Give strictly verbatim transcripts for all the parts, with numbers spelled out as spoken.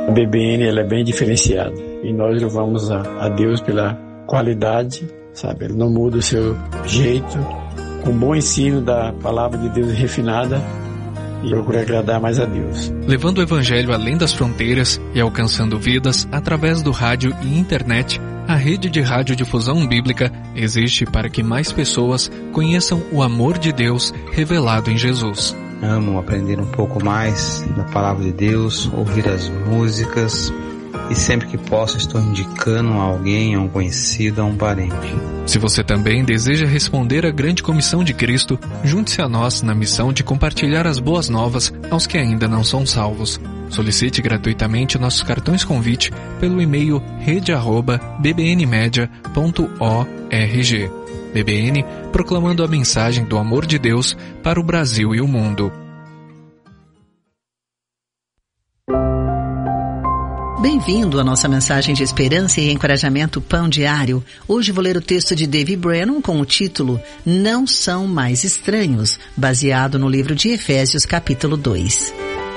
A B B N ela é bem diferenciada e nós louvamos a, a Deus pela qualidade, sabe? Ele não muda o seu jeito, com bom ensino da palavra de Deus refinada, e procura agradar mais a Deus. Levando o Evangelho além das fronteiras e alcançando vidas através do rádio e internet, a rede de radiodifusão bíblica existe para que mais pessoas conheçam o amor de Deus revelado em Jesus. Amo aprender um pouco mais da palavra de Deus, ouvir as músicas, e sempre que posso estou indicando a alguém, a um conhecido, a um parente. Se você também deseja responder à grande comissão de Cristo, junte-se a nós na missão de compartilhar as boas novas aos que ainda não são salvos. Solicite gratuitamente nossos cartões convite pelo e-mail rede arroba b b n media ponto org. B B N, proclamando a mensagem do amor de Deus para o Brasil e o mundo. Bem-vindo à nossa mensagem de esperança e encorajamento Pão Diário. Hoje vou ler o texto de David Brennan com o título Não São Mais Estranhos, baseado no livro de Efésios capítulo dois.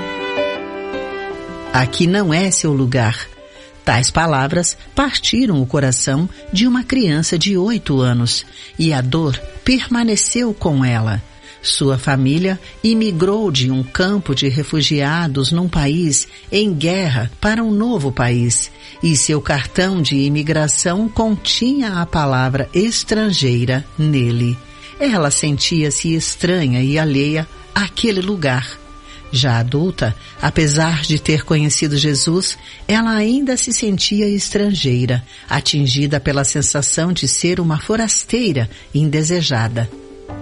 Aqui não é seu lugar. Tais palavras partiram o coração de uma criança de oito anos e a dor permaneceu com ela. Sua família imigrou de um campo de refugiados num país em guerra para um novo país e seu cartão de imigração continha a palavra estrangeira nele. Ela sentia-se estranha e alheia àquele lugar. Já adulta, apesar de ter conhecido Jesus, ela ainda se sentia estrangeira, atingida pela sensação de ser uma forasteira indesejada.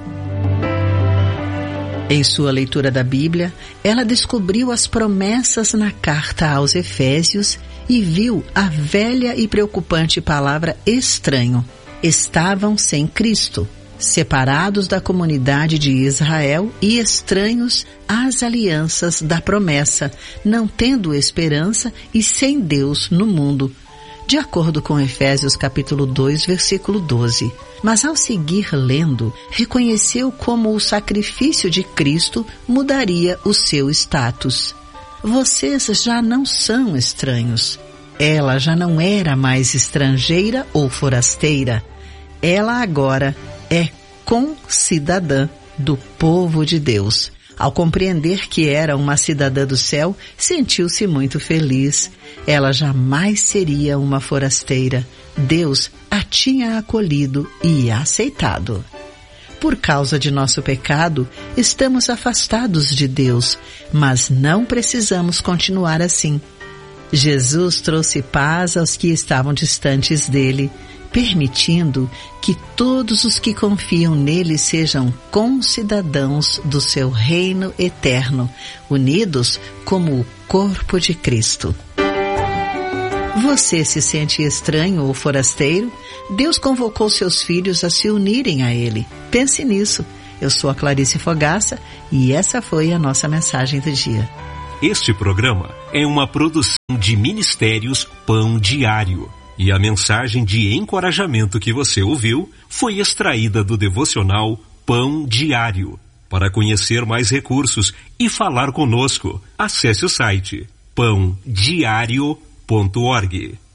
Em sua leitura da Bíblia, ela descobriu as promessas na carta aos Efésios e viu a velha e preocupante palavra estranho. Estavam sem Cristo, separados da comunidade de Israel e estranhos às alianças da promessa, não tendo esperança e sem Deus no mundo. De acordo com Efésios capítulo dois, versículo doze. Mas ao seguir lendo, reconheceu como o sacrifício de Cristo mudaria o seu status. Vocês já não são estranhos. Ela já não era mais estrangeira ou forasteira. Ela agora é concidadã do povo de Deus. Ao compreender que era uma cidadã do céu, sentiu-se muito feliz. Ela jamais seria uma forasteira. Deus a tinha acolhido e aceitado. Por causa de nosso pecado, estamos afastados de Deus, mas não precisamos continuar assim. Jesus trouxe paz aos que estavam distantes dele, permitindo que todos os que confiam nele sejam concidadãos do seu reino eterno, unidos como o corpo de Cristo. Você se sente estranho ou forasteiro? Deus convocou seus filhos a se unirem a ele. Pense nisso. Eu sou a Clarice Fogaça e essa foi a nossa mensagem do dia. Este programa é uma produção de Ministérios Pão Diário. E a mensagem de encorajamento que você ouviu foi extraída do devocional Pão Diário. Para conhecer mais recursos e falar conosco, acesse o site pão diário ponto org.